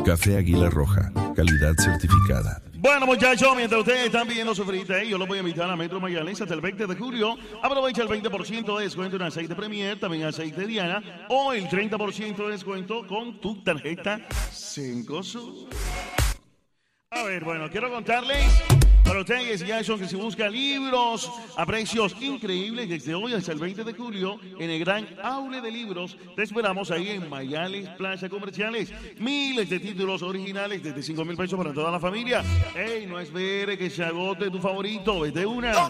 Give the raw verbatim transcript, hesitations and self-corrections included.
Café Águila Roja, calidad certificada. Bueno, muchachos, mientras ustedes están pidiendo su frita, yo los voy a invitar a Metro Mayales hasta el veinte de julio. Aprovecha el veinte por ciento de descuento en aceite Premier, también aceite Diana, o el treinta por ciento de descuento con tu tarjeta Cencosud. A ver, bueno, quiero contarles para ustedes, Jason, que se busca libros a precios increíbles desde hoy hasta el veinte de julio en el gran aule de libros. Te esperamos ahí en Mayales Plaza Comerciales. Miles de títulos originales desde cinco mil pesos para toda la familia. Ey, no esperes que se agote tu favorito, vete una.